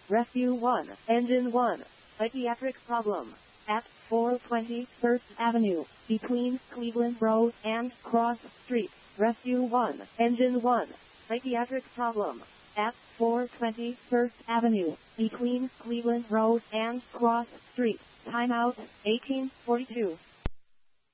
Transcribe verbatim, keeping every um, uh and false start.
Rescue one, Engine one. Psychiatric problem. At four twenty First Avenue, between Cleveland Road and Cross Street. Rescue one, Engine one. Psychiatric problem. At four twenty First Avenue, between Cleveland Road and Cross Street. Timeout, eighteen forty-two.